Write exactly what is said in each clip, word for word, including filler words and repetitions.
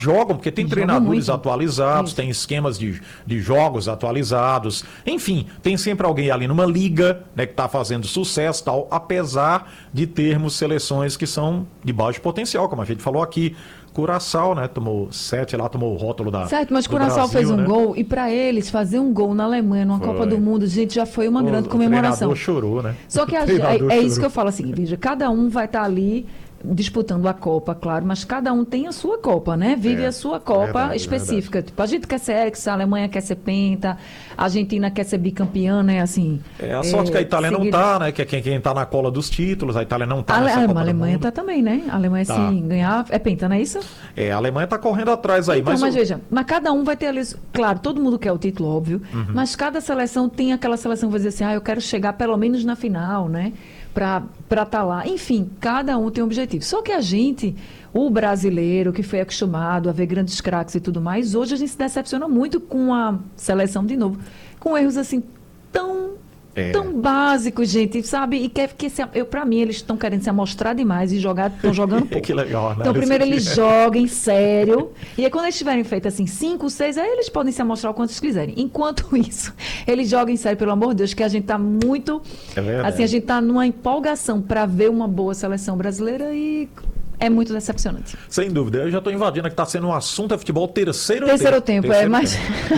jogam, porque tem Jogam treinadores muito. atualizados, Isso. tem esquemas de, de jogos atualizados, enfim, tem sempre alguém ali numa liga, né, que está fazendo sucesso, tal, apesar de termos seleções que são de baixo potencial, como a gente falou aqui. Curaçao, né, tomou sete lá, tomou o rótulo da Certo, mas do Curaçao Brasil, fez um né? gol, e para eles fazer um gol na Alemanha, numa Foi. Copa do Mundo, gente, já foi uma O- grande o comemoração. treinador chorou, né? Só que O a- é, treinador é isso chorou. que eu falo assim, veja, cada um vai estar ali disputando a Copa, claro, mas cada um tem a sua Copa, né? Vive É, a sua Copa verdade, específica. Tipo, a gente quer ser hexa, a Alemanha quer ser penta, a Argentina quer ser bicampeã, né? Assim, É, a sorte é, que a Itália não seguir- tá, né? Que é quem, quem tá na cola dos títulos, a Itália não tá A, Ale- nessa a Copa do Alemanha Mundo. tá também, né? A Alemanha, Tá. se ganhar, é penta, não é isso? É, a Alemanha tá correndo atrás aí, Então, mas, mas o- veja, mas cada um vai ter ali. Claro, todo mundo quer o título, óbvio, Uhum. mas cada seleção tem aquela seleção que vai dizer assim, ah, eu quero chegar pelo menos na final, né? Pra estar tá lá. Enfim, cada um tem um objetivo. Só que a gente, o brasileiro, que foi acostumado a ver grandes craques e tudo mais, hoje a gente se decepciona muito com a seleção de novo. Com erros assim tão. É. Tão básicos, gente, sabe? E quer que se, eu, pra mim, eles estão querendo se amostrar demais e jogar, estão jogando pouco. Que legal, né? Então, primeiro Isso eles aqui. joguem sério. E aí, quando eles tiverem feito assim, cinco, seis, aí eles podem se amostrar o quanto eles quiserem. Enquanto isso, eles joguem sério, pelo amor de Deus, que a gente tá muito. É verdade. Assim, a gente tá numa empolgação para ver uma boa seleção brasileira e é muito decepcionante. Sem dúvida, eu já estou invadindo que está sendo um assunto é futebol terceiro, Terceiro tempo, é, mas.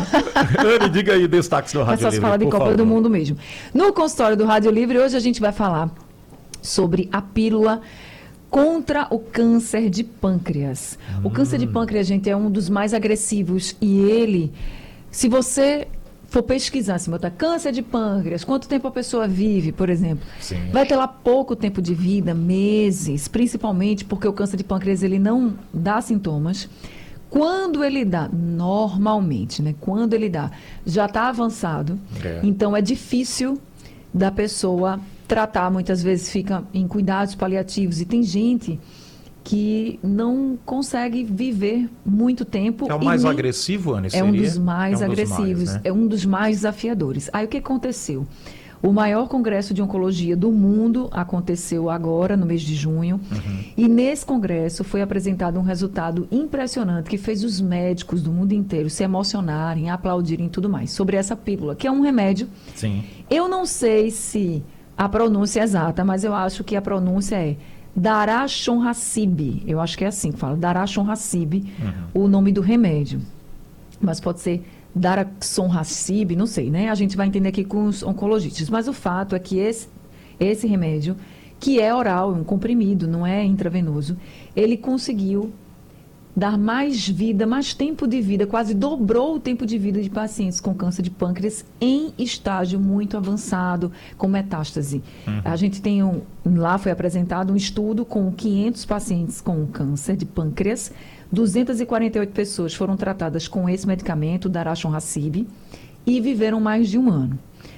Anne, diga aí destaques do Mas Rádio só se Livre, fala de por Copa favor. do Mundo mesmo. No consultório do Rádio Livre, hoje a gente vai falar sobre a pílula contra o câncer de pâncreas. O câncer de pâncreas, gente, é um dos mais agressivos e ele, se você for pesquisar, se botar câncer de pâncreas, quanto tempo a pessoa vive, por exemplo, Sim. vai ter lá pouco tempo de vida, meses, principalmente porque o câncer de pâncreas ele não dá sintomas. Quando ele dá, normalmente, né? Quando ele dá, já está avançado, É. então é difícil da pessoa tratar, muitas vezes fica em cuidados paliativos e tem gente que não consegue viver muito tempo. É o e mais nem- agressivo, Anne, é seria? um dos mais É um dos agressivos, mais, né? é um dos mais desafiadores. Aí o que aconteceu? O maior congresso de oncologia do mundo aconteceu agora, no mês de junho, Uhum. e nesse congresso foi apresentado um resultado impressionante que fez os médicos do mundo inteiro se emocionarem, aplaudirem e tudo mais, sobre essa pílula, que é um remédio. Sim. Eu não sei se a pronúncia é exata, mas eu acho que a pronúncia é Daraxonrasib. Eu acho que é assim que fala, Daraxonrasib, Uhum. o nome do remédio. Mas pode ser Daraxonrasib, não sei, né? A gente vai entender aqui com os oncologistas. Mas o fato é que esse, esse remédio, que é oral, é um comprimido, não é intravenoso, ele conseguiu dar mais vida, mais tempo de vida, quase dobrou o tempo de vida de pacientes com câncer de pâncreas em estágio muito avançado, com metástase. Uhum. A gente tem um, lá foi apresentado um estudo com quinhentos pacientes com câncer de pâncreas, duzentas e quarenta e oito pessoas foram tratadas com esse medicamento, Daraxonrasib, e viveram mais de um ano.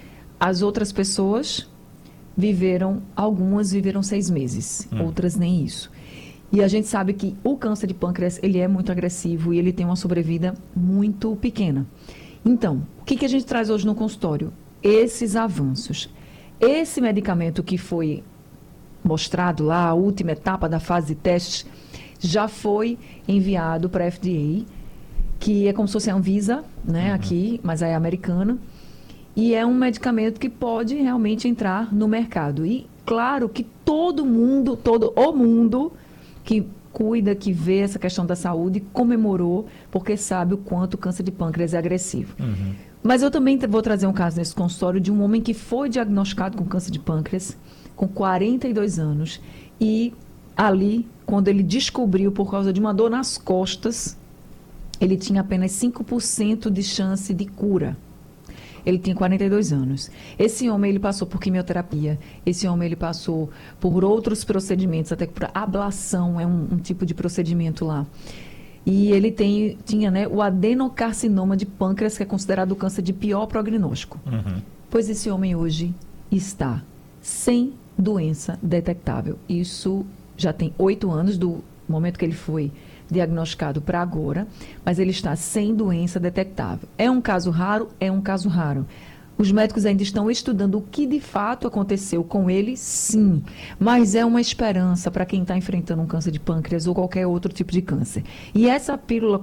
As outras pessoas viveram, algumas viveram seis meses, Hum. outras nem isso. E a gente sabe que o câncer de pâncreas, ele é muito agressivo e ele tem uma sobrevida muito pequena. Então, o que, que a gente traz hoje no consultório? Esses avanços. Esse medicamento que foi mostrado lá, a última etapa da fase de testes, já foi enviado para a F D A, que é como se fosse a Anvisa, né, Uhum. aqui, mas é americana. E é um medicamento que pode realmente entrar no mercado. E claro que todo mundo, todo o mundo que cuida, que vê essa questão da saúde, comemorou, porque sabe o quanto o câncer de pâncreas é agressivo. Uhum. Mas eu também vou trazer um caso nesse consultório de um homem que foi diagnosticado com câncer de pâncreas com quarenta e dois anos e ali, quando ele descobriu por causa de uma dor nas costas, ele tinha apenas cinco por cento de chance de cura. Ele tinha quarenta e dois anos. Esse homem, ele passou por quimioterapia. Esse homem, ele passou por outros procedimentos, até por ablação, é um, um tipo de procedimento lá. E ele tem, tinha né, o adenocarcinoma de pâncreas, que é considerado o câncer de pior prognóstico. Uhum. Pois esse homem hoje está sem doença detectável. Isso já tem oito anos do momento que ele foi diagnosticado para agora, mas ele está sem doença detectável. É um caso raro? É um caso raro. Os médicos ainda estão estudando o que de fato aconteceu com ele, sim, mas é uma esperança para quem está enfrentando um câncer de pâncreas ou qualquer outro tipo de câncer. E essa pílula